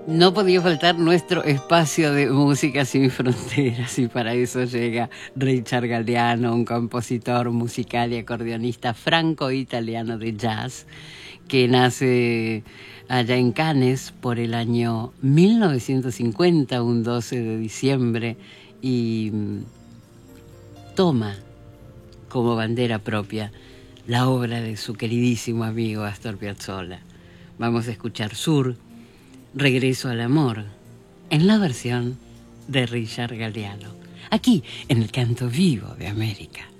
No podía faltar nuestro espacio de música sin fronteras y para eso llega Richard Galliano, un compositor musical y acordeonista franco-italiano de jazz que nace allá en Cannes por el año 1950, un 12 de diciembre, y toma como bandera propia la obra de su queridísimo amigo Astor Piazzolla. Vamos a escuchar Sur, Regreso al Amor, en la versión de Richard Galliano, aquí en el Canto Vivo de América.